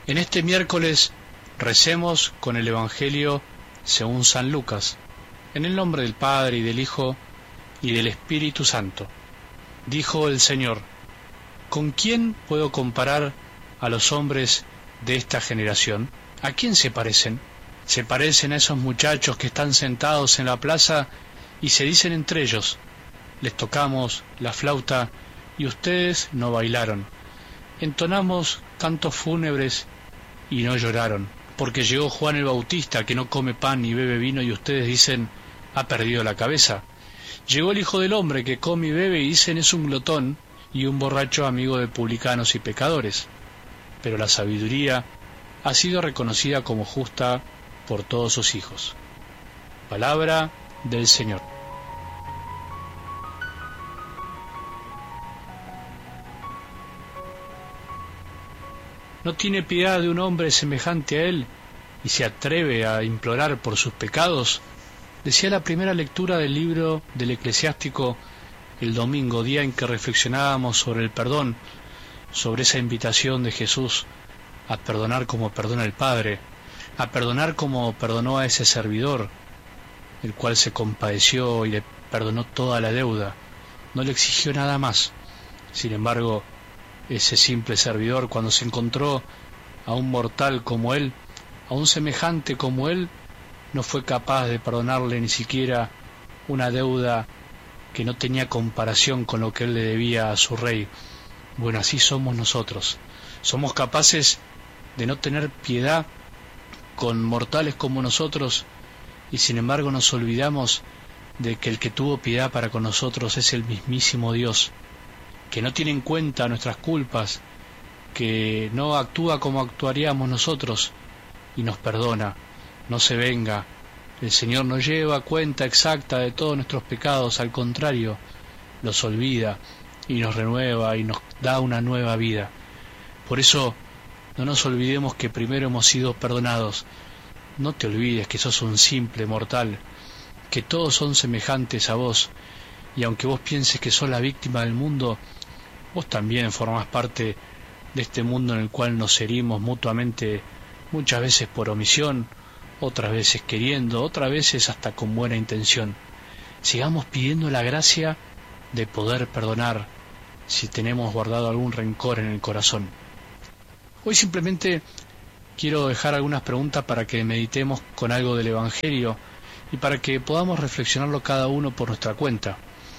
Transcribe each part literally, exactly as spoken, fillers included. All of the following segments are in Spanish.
En este miércoles recemos con el Evangelio según San Lucas, en el nombre del Padre y del Hijo y del Espíritu Santo. Dijo el Señor: ¿con quién puedo comparar a los hombres de esta generación? ¿A quién se parecen? Se parecen a esos muchachos que están sentados en la plaza y se dicen entre ellos: les tocamos la flauta y ustedes no bailaron. Entonamos cantos fúnebres y no lloraron, porque llegó Juan el Bautista, que no come pan ni bebe vino, y ustedes dicen: ha perdido la cabeza. Llegó el Hijo del Hombre, que come y bebe, y dicen: es un glotón y un borracho, amigo de publicanos y pecadores. Pero la sabiduría ha sido reconocida como justa por todos sus hijos. Palabra del Señor. ¿No tiene piedad de un hombre semejante a él y se atreve a implorar por sus pecados? Decía la primera lectura del libro del Eclesiástico el domingo, día en que reflexionábamos sobre el perdón, sobre esa invitación de Jesús a perdonar como perdona el Padre, a perdonar como perdonó a ese servidor, el cual se compadeció y le perdonó toda la deuda, no le exigió nada más. Sin embargo, ese simple servidor, cuando se encontró a un mortal como él, a un semejante como él, no fue capaz de perdonarle ni siquiera una deuda que no tenía comparación con lo que él le debía a su rey. Bueno, así somos nosotros. Somos capaces de no tener piedad con mortales como nosotros, y sin embargo nos olvidamos de que el que tuvo piedad para con nosotros es el mismísimo Dios, que no tiene en cuenta nuestras culpas, que no actúa como actuaríamos nosotros y nos perdona, no se venga. El Señor no lleva cuenta exacta de todos nuestros pecados, al contrario, los olvida y nos renueva y nos da una nueva vida. Por eso, no nos olvidemos que primero hemos sido perdonados. No te olvides que sos un simple mortal, que todos son semejantes a vos, y aunque vos pienses que sos la víctima del mundo, vos también formás parte de este mundo en el cual nos herimos mutuamente, muchas veces por omisión, otras veces queriendo, otras veces hasta con buena intención. Sigamos pidiendo la gracia de poder perdonar si tenemos guardado algún rencor en el corazón. Hoy simplemente quiero dejar algunas preguntas para que meditemos con algo del Evangelio y para que podamos reflexionarlo cada uno por nuestra cuenta.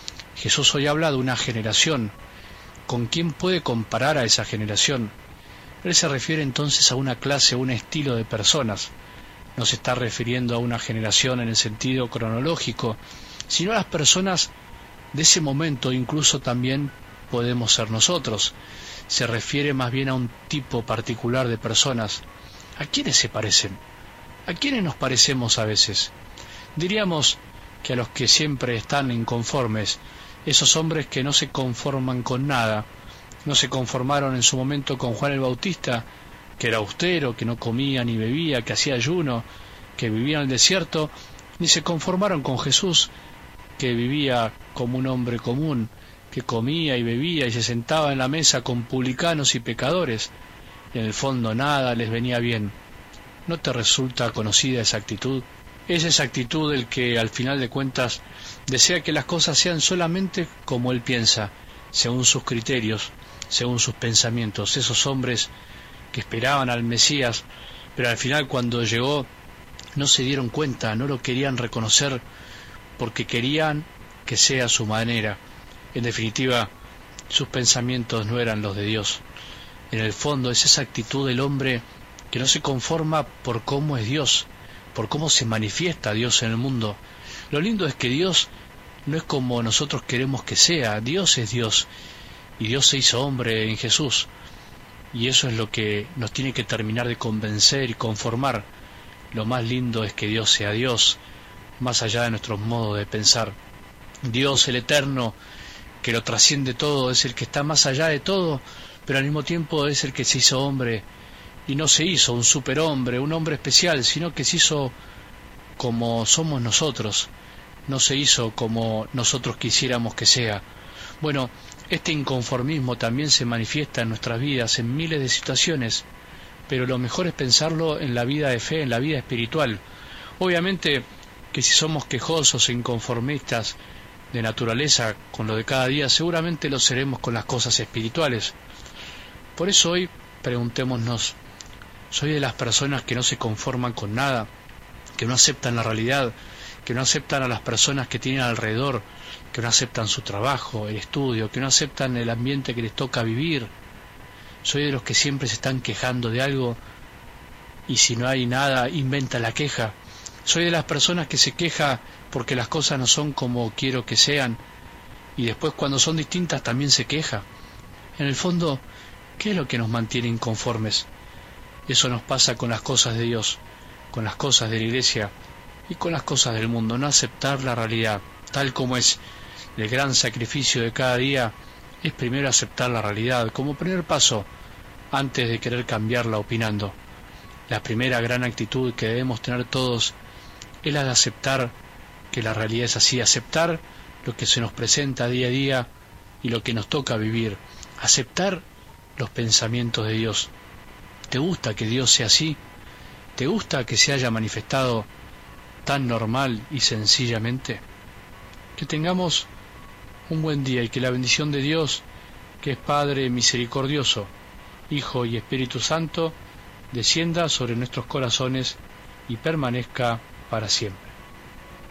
Jesús hoy habla de una generación. ¿Con quién puede comparar a esa generación? Él se refiere entonces a una clase, a un estilo de personas. No se está refiriendo a una generación en el sentido cronológico, sino a las personas de ese momento. Incluso también podemos ser nosotros. Se refiere más bien a un tipo particular de personas. ¿A quiénes se parecen? ¿A quiénes nos parecemos a veces? Diríamos que a los que siempre están inconformes, esos hombres que no se conforman con nada. No se conformaron en su momento con Juan el Bautista, que era austero, que no comía ni bebía, que hacía ayuno, que vivía en el desierto, ni se conformaron con Jesús, que vivía como un hombre común, que comía y bebía y se sentaba en la mesa con publicanos y pecadores, y en el fondo nada les venía bien. ¿No te resulta conocida esa actitud? Es esa actitud el que al final de cuentas desea que las cosas sean solamente como él piensa, según sus criterios, según sus pensamientos. Esos hombres que esperaban al Mesías, pero al final cuando llegó no se dieron cuenta, no lo querían reconocer, porque querían que sea a su manera. En definitiva, sus pensamientos no eran los de Dios. En el fondo es esa actitud del hombre que no se conforma por cómo es Dios, por cómo se manifiesta Dios en el mundo. Lo lindo es que Dios no es como nosotros queremos que sea. Dios es Dios, y Dios se hizo hombre en Jesús, y eso es lo que nos tiene que terminar de convencer y conformar. Lo más lindo es que Dios sea Dios, más allá de nuestros modos de pensar. Dios, el Eterno, que lo trasciende todo, es el que está más allá de todo, pero al mismo tiempo es el que se hizo hombre, y no se hizo un superhombre, un hombre especial, sino que se hizo como somos nosotros, no se hizo como nosotros quisiéramos que sea. Bueno, este inconformismo también se manifiesta en nuestras vidas en miles de situaciones. pero lo mejor es pensarlo en la vida de fe, en la vida espiritual. Obviamente que si somos quejosos e inconformistas de naturaleza con lo de cada día, seguramente lo seremos con las cosas espirituales. Por eso hoy preguntémonos, ¿soy de las personas que no se conforman con nada, que no aceptan la realidad, que no aceptan a las personas que tienen alrededor, que no aceptan su trabajo, el estudio, que no aceptan el ambiente que les toca vivir? ¿Soy de los que siempre se están quejando de algo y si no hay nada inventa la queja? ¿Soy de las personas que se queja porque las cosas no son como quiero que sean y después cuando son distintas también se queja? En el fondo, ¿qué es lo que nos mantiene inconformes? Eso nos pasa con las cosas de Dios, con las cosas de la iglesia y con las cosas del mundo. No aceptar la realidad tal como es. El gran sacrificio de cada día es primero aceptar la realidad como primer paso antes de querer cambiarla opinando. La primera gran actitud que debemos tener todos es la de aceptar que la realidad es así, aceptar lo que se nos presenta día a día y lo que nos toca vivir, aceptar los pensamientos de Dios. ¿Te gusta que Dios sea así? ¿Te gusta que se haya manifestado tan normal y sencillamente? Que tengamos un buen día y que la bendición de Dios, que es Padre misericordioso, Hijo y Espíritu Santo, descienda sobre nuestros corazones y permanezca para siempre.